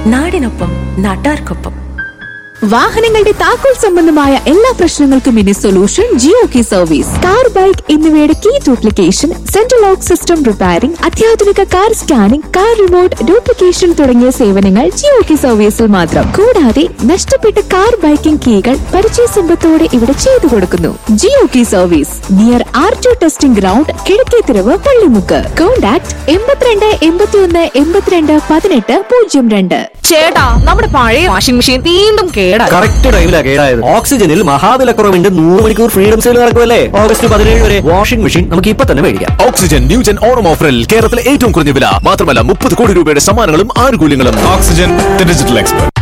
നാടിനൊപ്പം നാട്ടാർക്കൊപ്പം. വാഹനങ്ങളുടെ താക്കോൽ സംബന്ധമായ എല്ലാ പ്രശ്നങ്ങൾക്കും ഇനി solution Jio key service. Car, bike എന്നിവയുടെ key duplication, central lock system repairing, അത്യാധുനിക car scanning, car remote duplication തുടങ്ങിയ സേവനങ്ങൾ ജിയോ കീ സർവീസിൽ മാത്രം. കൂടാതെ നഷ്ടപ്പെട്ട കാർ, ബൈക്കിംഗ് കീകൾ പരിചയ സമ്പത്തോടെ ഇവിടെ ചെയ്തു കൊടുക്കുന്നു. Jio key service near R2 testing ground, Kizhakkethiruvu, Pallimukku. Contact 82 81 82 18 02. ചേട്ടാ, നമ്മുടെ പഴയ വാഷിംഗ് മെഷീൻ വീണ്ടും കേടായി. കറക്റ്റ് ടൈമിലാ കേടായത്. ഓക്സിജനിൽ മഹാവിലക്കുറവിന്റെ 100 മണിക്കൂർ ഫ്രീഡം സെയിൽ നടക്കുമല്ലേ? August 17 വരെ വാഷിംഗ് മെഷീൻ നമുക്ക് ഇപ്പൊ തന്നെ മേടിക്കാം. ഓക്സിജൻ ന്യൂജൻ ഓണം ഓഫറിൽ കേരളത്തിലെ ഏറ്റവും കുറഞ്ഞ വില മാത്രമല്ല 30 കോടി രൂപയുടെ സമ്മാനങ്ങളും ആനുകൂല്യങ്ങളും. Oxygen, the digital expert.